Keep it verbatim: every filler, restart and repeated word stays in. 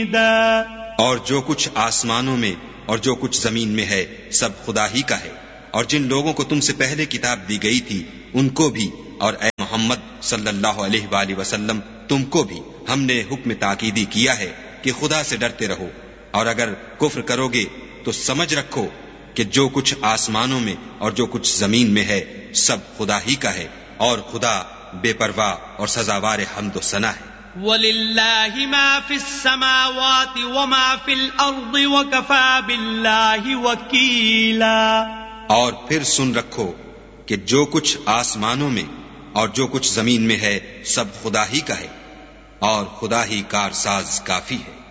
और जो कुछ आसमानों में और जो कुछ जमीन में है सब खुदा ही का है। और जिन लोगों को तुमसे पहले किताब दी गई थी उनको भी, और ए मोहम्मद सल्लल्लाहु अलैहि वसल्लम तुमको भी हमने हुक्म ताकीदी किया है कि खुदा से डरते रहो। और अगर कुफ्र करोगे तो समझ रखो कि जो कुछ आसमानों में और जो कुछ जमीन में है सब खुदा ही का है, और खुदा बेपरवाह और सजावार हम्द व सना है। वलिल्लाहि मा फिस समावाति व मा फिल अर्दि व कफा बिल्लाहि वकीला। और फिर सुन रखो कि जो कुछ आसमानों में और जो कुछ जमीन में है सब खुदा ही का है, और खुदा ही कारसाज काफी है।